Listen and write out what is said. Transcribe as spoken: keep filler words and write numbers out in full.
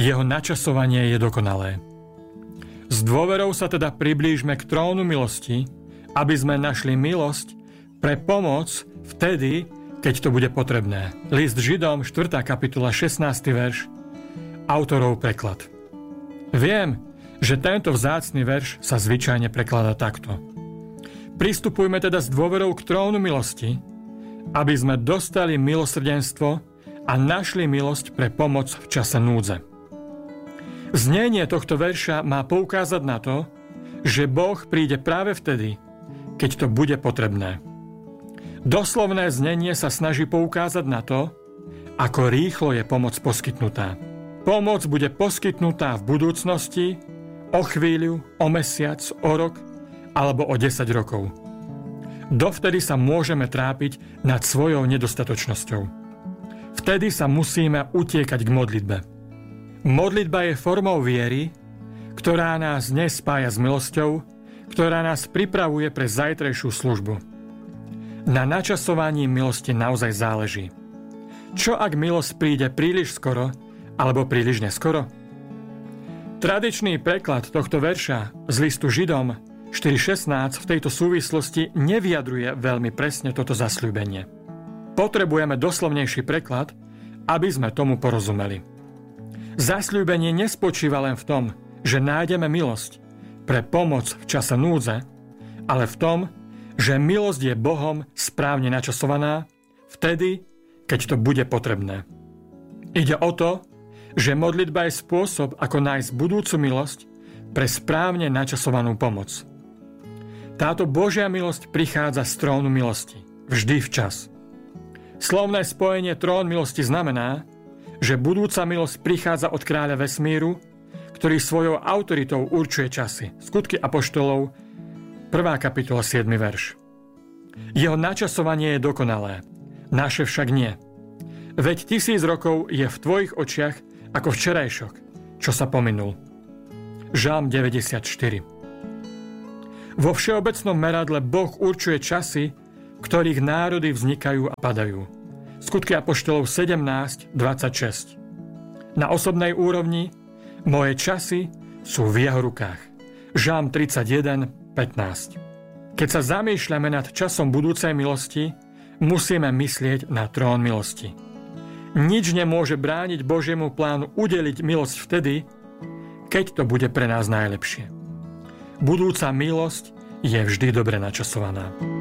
Jeho načasovanie je dokonalé. S dôverou sa teda priblížme k trónu milosti, aby sme našli milosť pre pomoc vtedy, keď to bude potrebné. List Židom, štvrtá kapitola, šestnásty verš, autorov preklad. Viem, že tento vzácny verš sa zvyčajne prekladá takto. Pristupujme teda s dôverou k trónu milosti, aby sme dostali milosrdenstvo a našli milosť pre pomoc v čase núdze. Znenie tohto verša má poukázať na to, že Boh príde práve vtedy, keď to bude potrebné. Doslovné znenie sa snaží poukázať na to, ako rýchlo je pomoc poskytnutá. Pomoc bude poskytnutá v budúcnosti, o chvíľu, o mesiac, o rok alebo o desať rokov. Dovtedy sa môžeme trápiť nad svojou nedostatočnosťou. Vtedy sa musíme utiekať k modlitbe. Modlitba je formou viery, ktorá nás dnes spája s milosťou, ktorá nás pripravuje pre zajtrajšiu službu. Na načasovaní milosti naozaj záleží. Čo ak milosť príde príliš skoro alebo príliš neskoro? Tradičný preklad tohto verša z listu Židom štyri šestnásť v tejto súvislosti nevyjadruje veľmi presne toto zasľúbenie. Potrebujeme doslovnejší preklad, aby sme tomu porozumeli. Zasľúbenie nespočíva len v tom, že nájdeme milosť pre pomoc v čase núdze, ale v tom, že milosť je Bohom správne načasovaná vtedy, keď to bude potrebné. Ide o to, že modlitba je spôsob, ako nájsť budúcu milosť pre správne načasovanú pomoc. Táto Božia milosť prichádza z trónu milosti, vždy včas. Slovné spojenie trón milosti znamená, že budúca milosť prichádza od kráľa vesmíru, ktorý svojou autoritou určuje časy. Skutky apoštolov, prvá kapitola, siedmy verš. Jeho načasovanie je dokonalé, naše však nie. Veď tisíc rokov je v tvojich očiach ako včerajšok, čo sa pominul. Žalm deväťdesiatštyri. Vo všeobecnom meradle Boh určuje časy, v ktorých národy vznikajú a padajú. Skutky apoštolov sedemnásť dvadsaťšesť. Na osobnej úrovni moje časy sú v jeho rukách. Žalm tridsaťjeden pätnásť. Keď sa zamýšľame nad časom budúcej milosti, musíme myslieť na trón milosti. Nič nemôže brániť Božiemu plánu udeliť milosť vtedy, keď to bude pre nás najlepšie. Budúca milosť je vždy dobre načasovaná.